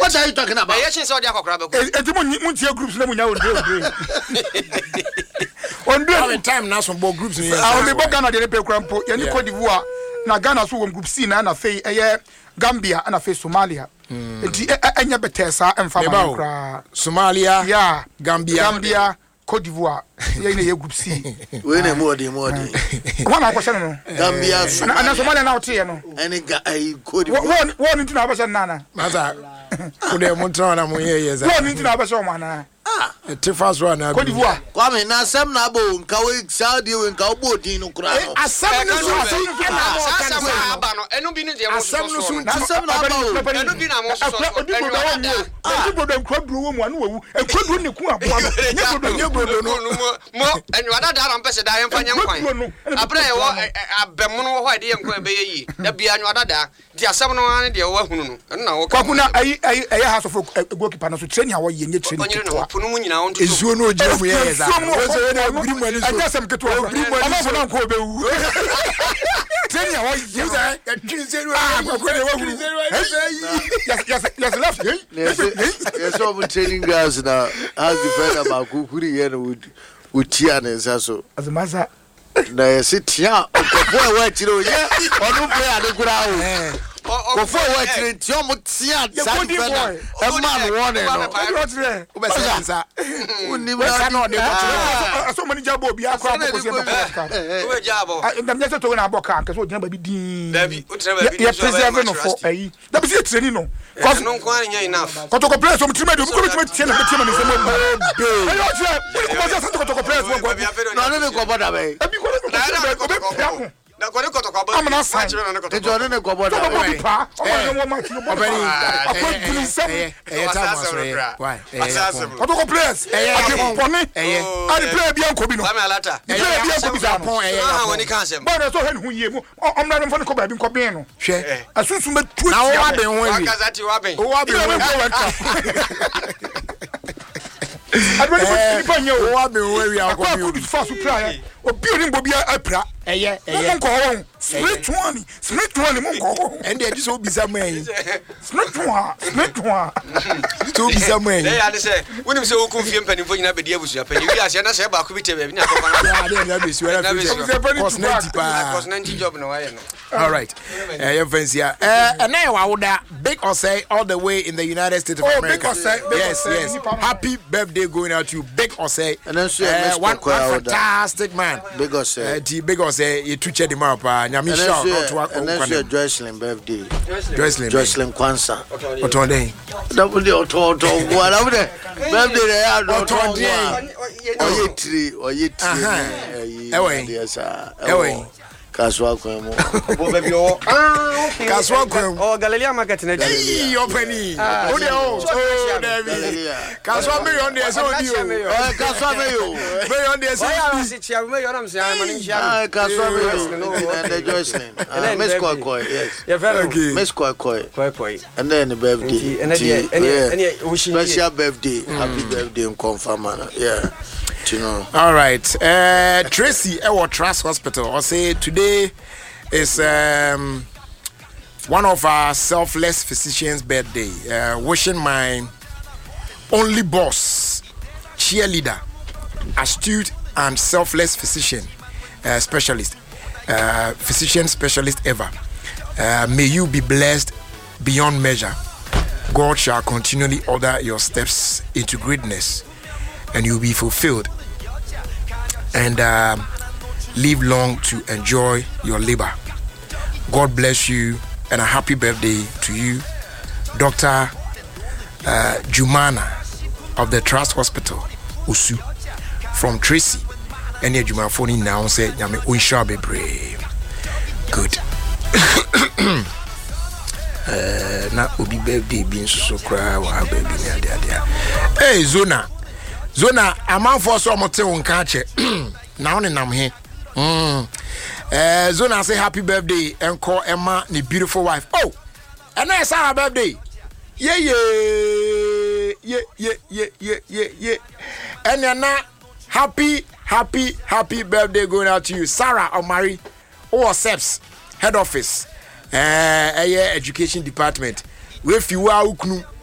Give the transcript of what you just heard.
What are you talking about? Yes, so they are crab. Muntia groups, let me know. On the time now some groups. I only bought Ghana, the Repe Crampo, and Cote d'Ivoire. Now Ghana, so group C, and a fay, Gambia, and a face Somalia. And Betesa and Fama. Somalia, yeah, Gambia, Cote d'Ivoire. Yeah, group C. When a more. One question. Gambia, and Somalia now, Tiano. And a good one into our Nana. Could have Montana Moyes. One into our Somana. The Tifas run. Cote d'Ivoire. Kwame, now some nabo, Kawi, Saudi, and Cowboy, Dino Crano. A seven is one of the years. I guess I'm going to training girls now. As the friend about Kukuri and with Tian and Sasso. As a master, I sit here. What you know, yeah, or no play at the ground. Before watching Tian, a man warning. So many job will be a crop. I'm just talking about car because what never be dean. You're preserving for a. That was it, you know. Because no quite enough. Got to play some timid to go to 10 of the team. I'm not saying building will be a pra. Split one, and they just will be some way. Split one. To be some way. They are the same. When you say, who confirm penny for you, never deal with your penny. You are saying, about Kubita. All right. And now I would big or say all the way in the United States of America. Yes. Happy birthday going out to you, big or say. And then one fantastic man. Big or say. Big or say you to check him up. And then Jocelyn birthday. Jocelyn Kwanzaa. What on day? Birthday Kaswa kwemo. Kaswa kwemo. Oh, Galilea market na. Hey, openi. O de o. Oh, David. Kaswa me on there so di o. Kaswa me yo. Me on there so. I sit here, me on am say am in here. Kaswa me yo. And the Jocelyn. Miss Koi, yes. Yeah, very okay. Miss Koi. And then the birthday. Any special birthday. Happy birthday in confirm manner. Yeah. You know. All right. Tracy Ewa Trust Hospital. I say today is one of our selfless physicians' birthday. Wishing my only boss, cheerleader, astute and selfless physician specialist, physician specialist ever. May you be blessed beyond measure. God shall continually order your steps into greatness, and you'll be fulfilled and live long to enjoy your labor. God bless you, and a happy birthday to you, Dr. Jumana of the Trust Hospital, Usu, from Tracy. And your Juma phone now say, Yami Unsha be brave. Good. Na obi birthday being so cry, baby. Hey, Zona, a man for some hotel catch it. Now and I'm here. Zona say happy birthday and call Emma, the beautiful wife. Oh, and I saw her birthday. Yeah. And you're not happy birthday going out to you, Sarah Omari, or SEPS head office, education department. With you are Uknu.